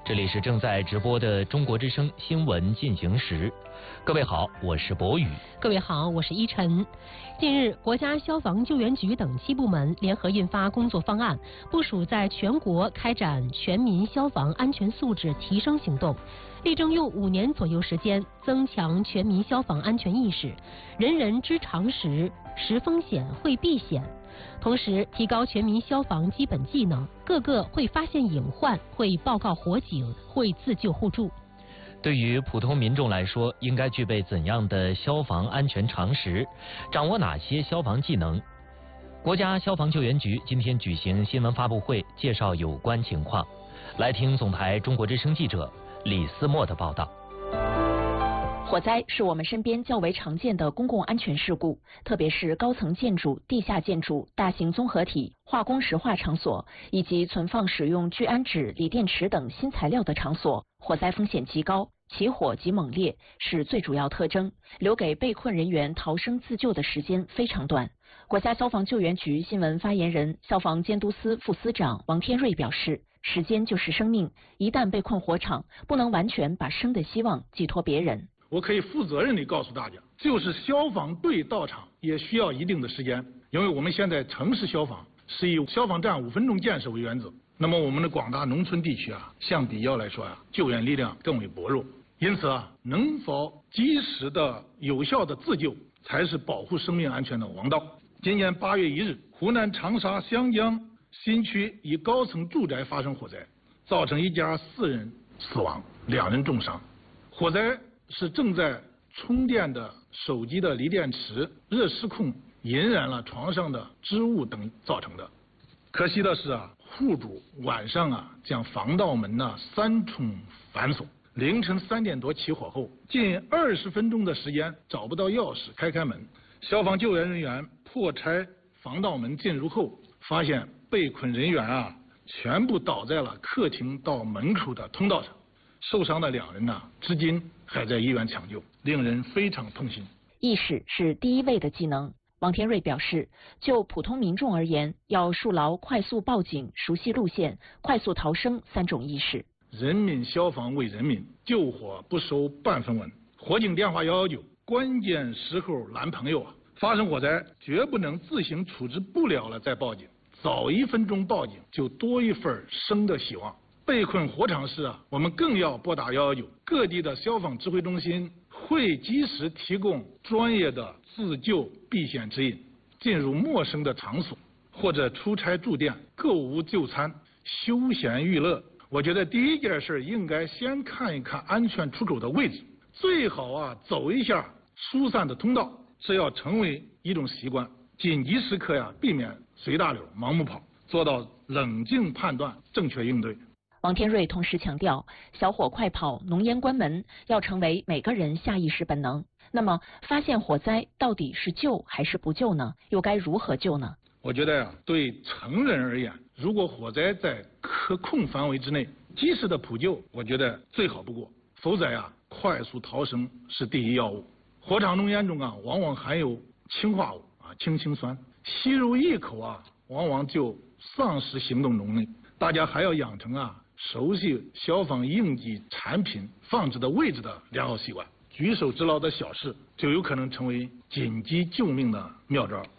这里是正在直播的中国之声新闻进行时。各位好，我是博宇。 各位好，我是依晨。近日，国家消防救援局等7部门联合印发工作方案，部署在全国开展全民消防安全素质提升行动，力争用5年左右时间增强全民消防安全意识，人人知常识，识风险会避险。同时，提高全民消防基本技能，个个会发现隐患，会报告火警，会自救互助。 对于普通民众来说，应该具备怎样的消防安全常识？掌握哪些消防技能？国家消防救援局今天举行新闻发布会，介绍有关情况。来听总台中国之声记者李思墨的报道。 火灾是我们身边较为常见的公共安全事故，特别是高层建筑、地下建筑、大型综合体、化工石化场所以及存放使用聚氨酯、锂电池等新材料的场所，火灾风险极高，起火极猛烈是最主要特征，留给被困人员逃生自救的时间非常短。国家消防救援局新闻发言人、消防监督司副司长王天瑞表示，时间就是生命，一旦被困火场，不能完全把生的希望寄托别人。 我可以负责任地告诉大家，就是消防队到场也需要一定的时间，因为我们现在城市消防是以消防站5分钟建设为原则，那么我们的广大农村地区相比较来说救援力量更为薄弱，因此能否及时的有效的自救才是保护生命安全的王道。今年8月1日，湖南长沙湘江新区一高层住宅发生火灾，造成一家4人死亡，2人重伤。火灾是正在充电的手机的锂电池热失控引燃了床上的织物等造成的。可惜的是户主晚上将防盗门3重反锁，凌晨3点多起火后，近20分钟的时间找不到钥匙开门。消防救援人员破拆防盗门进入后，发现被困人员全部倒在了客厅到门口的通道上，受伤的2人至今还在医院抢救，令人非常痛心。 意识是第一位的技能。王天瑞表示，就普通民众而言，要树牢快速报警、熟悉路线、快速逃生3种意识。 人民消防为人民，救火不收半分文。火警电话119，关键时候拦朋友发生火灾绝不能自行处置不了了再报警，早1分钟报警就多一份生的希望。被困火场时我们更要拨打119，各地的消防指挥中心会及时提供专业的自救避险指引。进入陌生的场所或者出差住店、购物就餐、休闲娱乐，我觉得第一件事应该先看一看安全出口的位置，最好走一下疏散的通道，这要成为一种习惯。紧急时刻避免随大流、盲目跑，做到冷静判断、正确应对。 王天瑞同时强调，小火快跑、浓烟关门要成为每个人下意识本能。那么，发现火灾到底是救还是不救呢？又该如何救呢？ 我觉得对成人而言，如果火灾在可控范围之内，及时的扑救，我觉得最好不过。否则快速逃生是第一要务。火场浓烟中往往含有氰化物氢氰酸，吸入一口往往就丧失行动能力。大家还要养成熟悉消防应急产品放置的位置的良好习惯，举手之劳的小事就有可能成为紧急救命的妙招。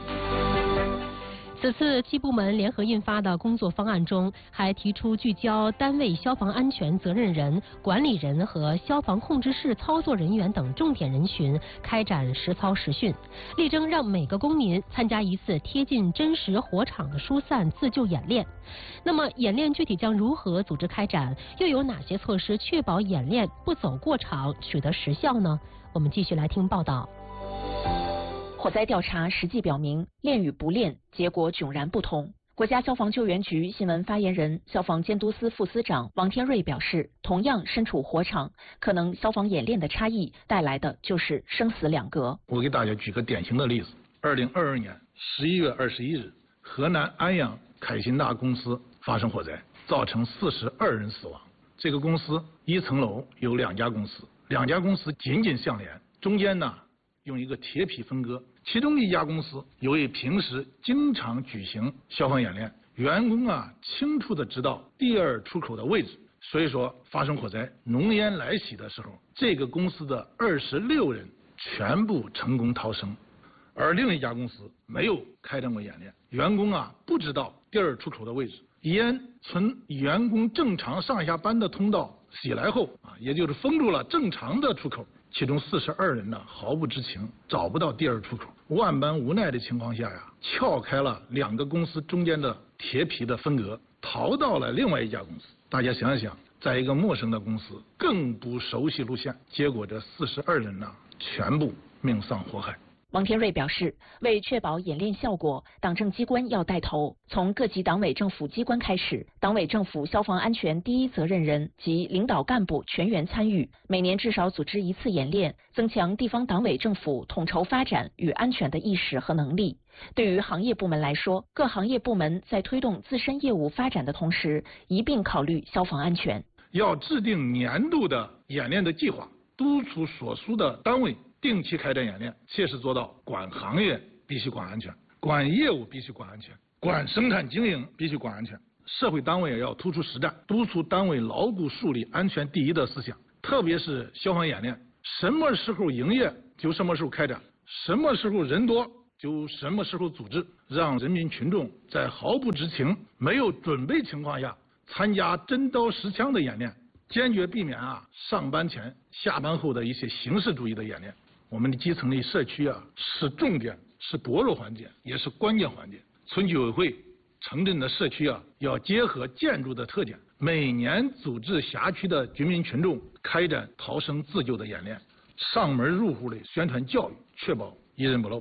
此次7部门联合印发的工作方案中，还提出聚焦单位消防安全责任人、管理人和消防控制室操作人员等重点人群，开展实操实训，力争让每个公民参加一次贴近真实火场的疏散自救演练。那么，演练具体将如何组织开展？又有哪些措施确保演练不走过场，取得实效呢？我们继续来听报道。 火灾调查实际表明，练与不练，结果迥然不同。国家消防救援局新闻发言人、消防监督司副司长王天瑞表示，同样身处火场，可能消防演练的差异带来的就是生死两隔。 我给大家举个典型的例子：2022年11月21日，河南安阳凯欣大公司发生火灾，造成42人死亡。这个公司1层楼有2家公司，2家公司紧紧相连，中间用一个铁皮分割。其中一家公司由于平时经常举行消防演练， 员工清楚地知道第二出口的位置，所以说发生火灾，浓烟来袭的时候，这个公司的26人全部成功逃生，而另一家公司没有开展过演练，员工不知道第二出口的位置，烟从员工正常上下班的通道袭来后也就是封住了正常的出口，其中42人毫不知情，找不到第二出口，万般无奈的情况下撬开了2个公司中间的铁皮的分隔，逃到了另外一家公司。大家想想，在一个陌生的公司，更不熟悉路线，结果这42人全部命丧火海。 王天瑞表示，为确保演练效果，党政机关要带头，从各级党委政府机关开始，党委政府消防安全第一责任人及领导干部全员参与，每年至少组织1次演练，增强地方党委政府统筹发展与安全的意识和能力。对于行业部门来说，各行业部门在推动自身业务发展的同时，一并考虑消防安全。 要制定年度的演练的计划，督促所属的单位定期开展演练，切实做到管行业必须管安全，管业务必须管安全，管生产经营必须管安全。社会单位也要突出实战，督促单位牢固树立安全第一的思想。特别是消防演练，什么时候营业就什么时候开展，什么时候人多就什么时候组织，让人民群众在毫不知情、没有准备情况下参加真刀实枪的演练，坚决避免上班前、下班后的一些形式主义的演练。我们的基层的社区是重点，是薄弱环节，也是关键环节。村居委会、城镇的社区要结合建筑的特点，每年组织辖区的居民群众开展逃生自救的演练，上门入户的宣传教育，确保一人不漏。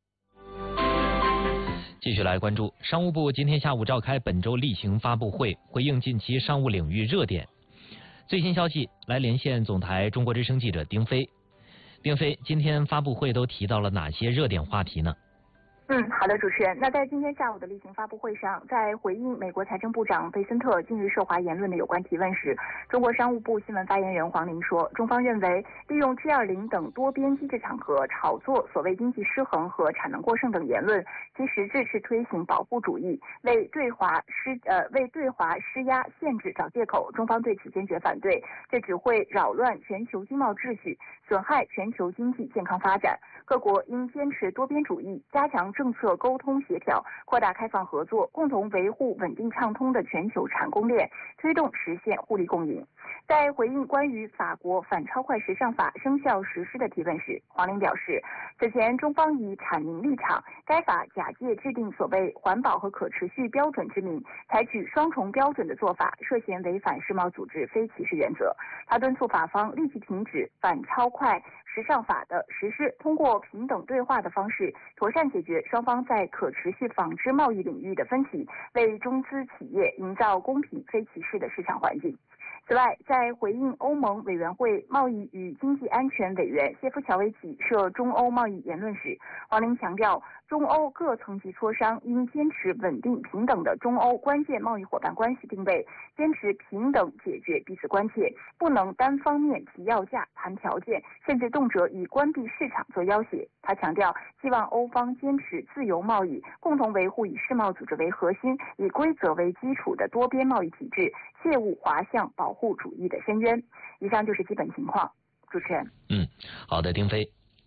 继续来关注，商务部今天下午召开本周例行发布会，回应近期商务领域热点。最新消息，来连线总台中国之声记者丁飞。丁飞，今天发布会都提到了哪些热点话题呢？ 好的，主持人。那在今天下午的例行发布会上，在回应美国财政部长贝森特近日涉华言论的有关提问时，中国商务部新闻发言人黄玲说，中方认为利用 G20 等多边机制场合炒作所谓经济失衡和产能过剩等言论，其实质是推行保护主义，为对华施压限制找借口。中方对此坚决反对，这只会扰乱全球经贸秩序，损害全球经济健康发展。各国应坚持多边主义，加强政策沟通协调，扩大开放合作，共同维护稳定畅通的全球产供链，推动实现互利共赢。在回应关于法国反超快时尚法生效实施的提问时，黄玲表示，此前中方以阐明立场，该法假借制定所谓环保和可持续标准之名，采取双重标准的做法，涉嫌违反世贸组织非歧视原则。他敦促法方立即停止反超快时尚法的实施，通过平等对话的方式，妥善解决双方在可持续纺织贸易领域的分歧，为中资企业营造公平非歧视的市场环境。此外，在回应欧盟委员会贸易与经济安全委员谢夫乔维奇涉中欧贸易言论时，黄玲强调，中欧各层级磋商应坚持稳定平等的中欧关键贸易伙伴关系定位，坚持平等解决彼此关切，不能单方面提要价、谈条件，甚至动辄以关闭市场做要挟。他强调，希望欧方坚持自由贸易，共同维护以世贸组织为核心、以规则为基础的多边贸易体制，切勿滑向保护主义的深渊。以上就是基本情况。主持人。 好的，丁飞。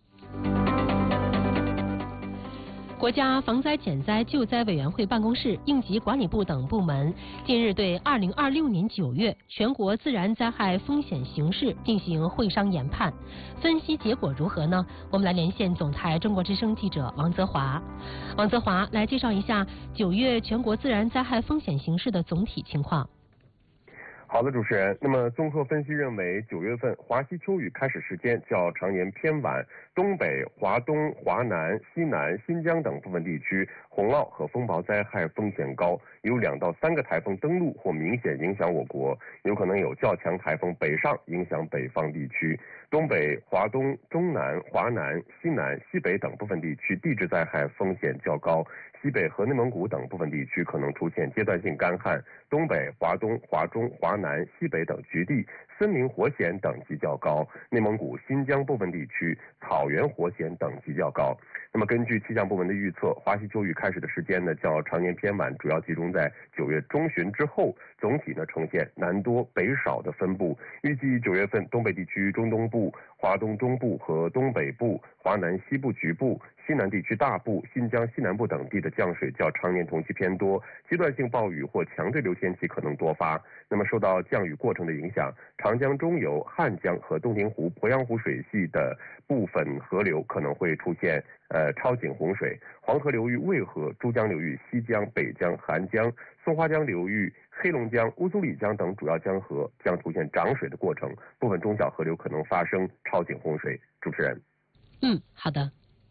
国家防灾减灾救灾委员会办公室、应急管理部等部门近日对2026年9月全国自然灾害风险形势进行会商研判，分析结果如何呢？我们来连线总台中国之声记者王泽华。王泽华来介绍一下9月全国自然灾害风险形势的总体情况。 好的，主持人。那么，综合分析认为，9月份华西秋雨开始时间较常年偏晚，东北、华东、华南、西南、新疆等部分地区洪涝和风暴灾害风险高，有2到3个台风登陆或明显影响我国，有可能有较强台风北上影响北方地区。东北、华东、中南、华南、西南、西北等部分地区地质灾害风险较高，西北和内蒙古等部分地区可能出现阶段性干旱，东北、华东、华中、华南、西北等局地森林火险等级较高，内蒙古、新疆部分地区草原火险等级较高。那么根据气象部门的预测，华西秋雨开始的时间呢较常年偏晚，主要集中在9月中旬之后，总体呢呈现南多北少的分布。预计9月份东北地区中东部、华东中部和东北部、华南西部局部、西南地区大部、新疆西南部等地的降水较常年同期偏多，阶段性暴雨或强对流天气可能多发。那么受到降雨过程的影响，长江中游、汉江和洞庭湖、鄱阳湖水系的部分河流可能会出现超警洪水。黄河流域渭河、珠江流域西江、北江、韩江、松花江流域、黑龙江、乌苏里江等主要江河将出现涨水的过程，部分中小河流可能发生超警洪水。主持人。 好的。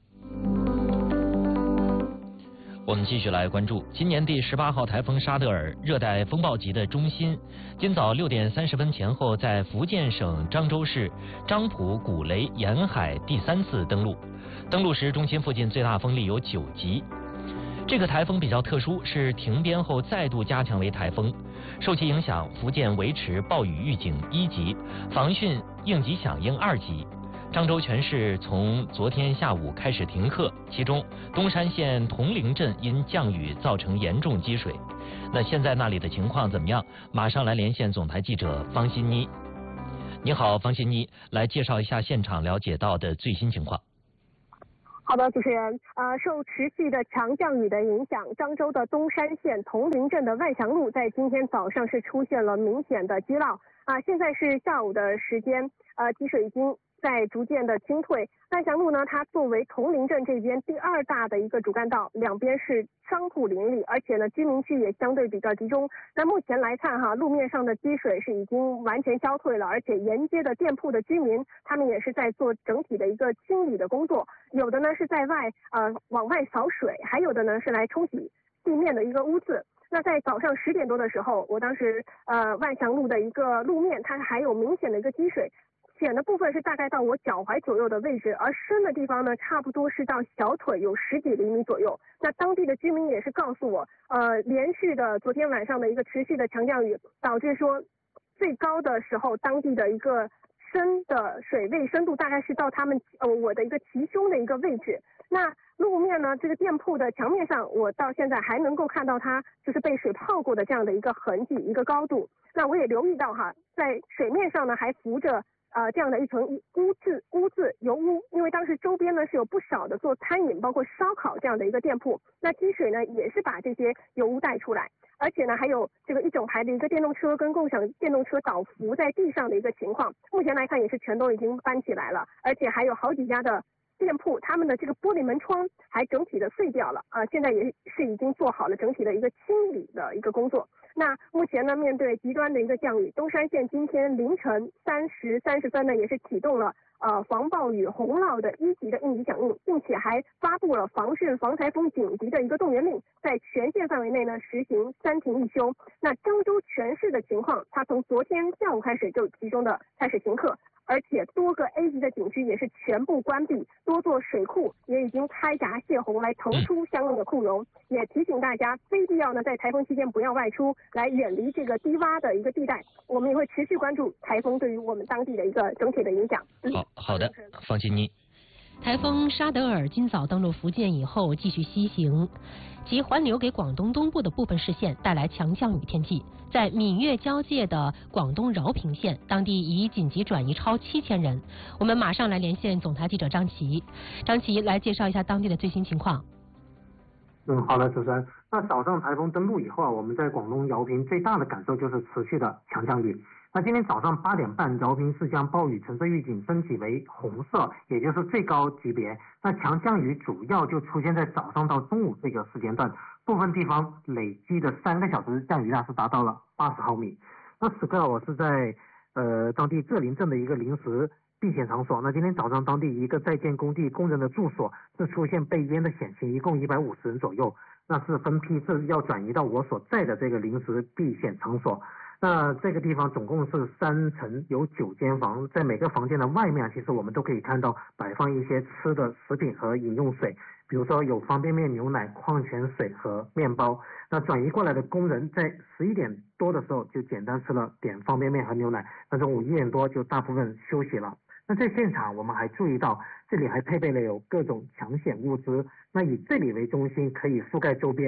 我们继续来关注今年第18号台风沙德尔热带风暴级的中心，今早6点30分前后在福建省漳州市漳浦、古雷沿海第3次登陆。登陆时，中心附近最大风力有9级。这个台风比较特殊，是停边后再度加强为台风。受其影响，福建维持暴雨预警1级，防汛应急响应2级。漳州全市从昨天下午开始停课，其中东山县铜陵镇因降雨造成严重积水。那现在那里的情况怎么样？马上来连线总台记者方欣妮。你好，方欣妮，来介绍一下现场了解到的最新情况。 好的，主持人，受持续的强降雨的影响，漳州的东山县铜陵镇的万祥路在今天早上是出现了明显的积涝现在是下午的时间，积水已经在逐渐的清退。万祥路呢，它作为铜陵镇这边第2大的一个主干道，两边是商铺林立，而且呢居民区也相对比较集中。那目前来看路面上的积水是已经完全消退了，而且沿街的店铺的居民他们也是在做整体的一个清理的工作，有的呢是在外往外扫水，还有的呢是来冲洗地面的一个污渍。那在早上10点多的时候，我当时万祥路的一个路面它还有明显的一个积水，浅的部分是大概到我脚踝左右的位置，而深的地方呢，差不多是到小腿，有10几厘米左右。那当地的居民也是告诉我，连续的昨天晚上的一个持续的强降雨，导致说最高的时候，当地的一个深的水位深度大概是到他们我的一个齐胸的一个位置。那路面呢，这个店铺的墙面上，我到现在还能够看到它就是被水泡过的这样的一个痕迹，一个高度。那我也留意到在水面上呢还浮着这样的一层污渍油污，因为当时周边呢是有不少的做餐饮包括烧烤这样的一个店铺，那积水呢也是把这些油污带出来，而且呢还有这个一整排的一个电动车跟共享电动车倒伏在地上的一个情况，目前来看也是全都已经搬起来了，而且还有好几家的店铺他们的这个玻璃门窗还整体的碎掉了现在也是已经做好了整体的一个清理的一个工作。那目前呢，面对极端的一个降雨，东山县今天凌晨3时30分呢，也是启动了防暴雨洪涝的1级的应急响应，并且还发布了防汛防台风紧急的一个动员令，在全县范围内呢实行3停1休。那漳州全市的情况，它从昨天下午开始就集中的开始停课，而且多个 A 级的景区也是全部关闭，多座水库也已经开闸泄洪来腾出相应的库容，也提醒大家非必要呢在台风期间不要外出，来远离这个低洼的一个地带。我们也会持续关注台风对于我们当地的一个整体的影响。 好的，方欣妮。 台风沙德尔今早登陆福建以后继续西行，其环流给广东东部的部分市县带来强降雨天气。在闽粤交界的广东饶平县，当地已紧急转移超7000人。我们马上来连线总台记者张琪。张琪来介绍一下当地的最新情况。 好的，主持人。那早上台风登陆以后我们在广东饶平最大的感受就是持续的强降雨。那今天早上8点半，饶平市将暴雨橙色预警升级为红色，也就是最高级别。那强降雨主要就出现在早上到中午这个时间段，部分地方累积的3个小时降雨量是达到了80毫米。那此刻我是在当地浙林镇的一个临时避险场所。那今天早上当地一个在建工地工人的住所是出现被淹的险情，一共150人左右，那是分批是要转移到我所在的这个临时避险场所。那这个地方总共是3层，有9间房，在每个房间的外面其实我们都可以看到摆放一些吃的食品和饮用水，比如说有方便面、牛奶、矿泉水和面包。那转移过来的工人在11点多的时候就简单吃了点方便面和牛奶，那中午1点多就大部分休息了。那在现场我们还注意到这里还配备了有各种抢险物资，那以这里为中心可以覆盖周边。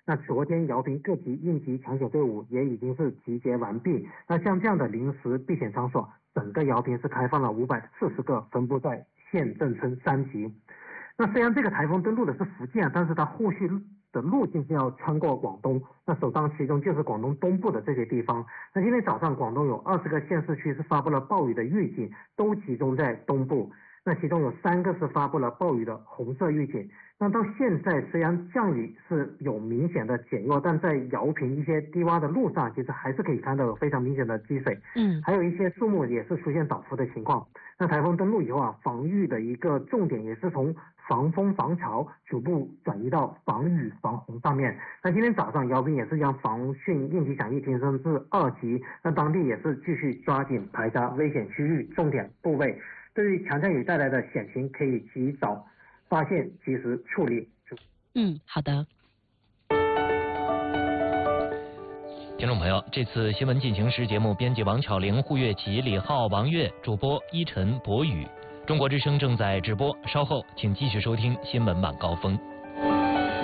那昨天姚平各级应急抢险队伍也已经是集结完毕。那像这样的临时避险场所，整个姚平是开放了540个，分布在县、镇、村3级。那虽然这个台风登陆的是福建，但是它后续的路径是要穿过广东，那首当其冲就是广东东部的这些地方。那今天早上广东有20个县市区是发布了暴雨的预警，都集中在东部。那其中有3个是发布了暴雨的红色预警。那到现在虽然降雨是有明显的减弱，但在姚平一些低洼的路上，其实还是可以看到有非常明显的积水。还有一些树木也是出现倒伏的情况。那台风登陆以后啊，防御的一个重点也是从防风防潮逐步转移到防雨防洪上面。那今天早上姚平也是将防汛应急响应提升至2级，那当地也是继续抓紧排查危险区域重点部位，对于强降雨带来的险情可以及早发现及时处理。 好的。 听众朋友，这次新闻进行时节目编辑王巧玲、胡月琪、李浩、王悦，主播依晨、博宇。中国之声正在直播，稍后请继续收听新闻晚高峰。